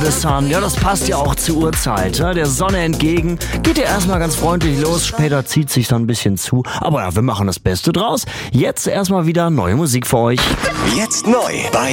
the Sun. Ja, das passt ja auch zur Uhrzeit. Ja? Der Sonne entgegen. Geht ja erstmal ganz freundlich los. Später zieht sich dann ein bisschen zu. Aber ja, wir machen das Beste draus. Jetzt erstmal wieder neue Musik für euch. Jetzt neu bei